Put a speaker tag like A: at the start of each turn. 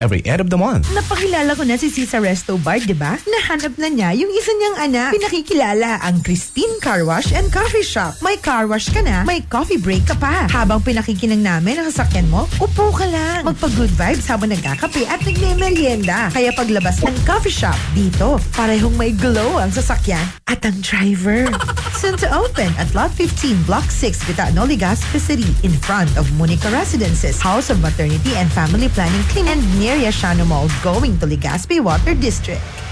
A: every end of the month.
B: Napakilala ko na si Cisa Resto Bar, di ba? Nahanap na niya yung isa niyang anak. Pinakikilala ang Christine Car Wash and Coffee Shop. May car wash ka na, may coffee break ka pa. Habang pinakikinang namin ang sasakyan mo, upo ka lang. Magpa-good vibes habang nagkakape at nagme-merienda. Kaya paglabas ng coffee shop, dito, parehong may glow ang sasakyan at ang driver. Soon to open at Lot 15, Block 6, Bitaano, Legazpi City, in front of Monica Residences, House of Maternity and Family Planning Clinic, and near Yashano Mall, going to Legazpi Water District.